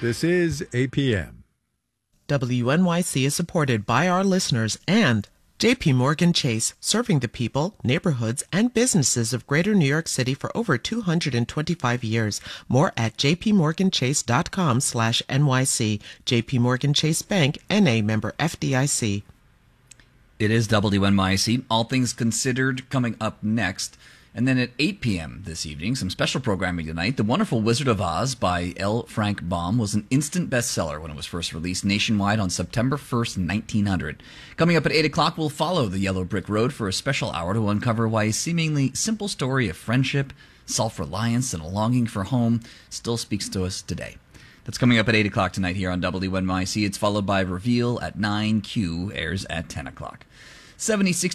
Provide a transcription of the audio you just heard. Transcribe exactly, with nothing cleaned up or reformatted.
This is A P M. W N Y C is supported by our listeners and J P Morgan Chase, serving the people, neighborhoods, and businesses of Greater New York City for over two hundred twenty-five years. More at jpmorganchase.com slash NYC. J P Morgan Chase Bank, N A member F D I C. It is W N Y C. All Things Considered coming up next. And then at eight p.m. this evening, some special programming tonight. The Wonderful Wizard of Oz by L. Frank Baum was an instant bestseller when it was first released nationwide on September first, nineteen hundred. Coming up at eight o'clock, we'll follow the Yellow Brick Road for a special hour to uncover why a seemingly simple story of friendship, self-reliance, and a longing for home still speaks to us today. That's coming up at eight o'clock tonight here on W N Y C. It's followed by Reveal at nine. Q airs at ten o'clock. seventy-six